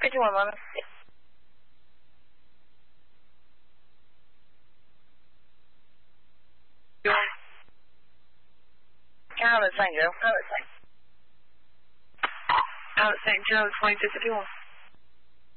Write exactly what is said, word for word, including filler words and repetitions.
fifty-one, Mama. Out at Saint Joe. Out at Saint Joe. Out at Saint Joe, twenty-two fifty-one.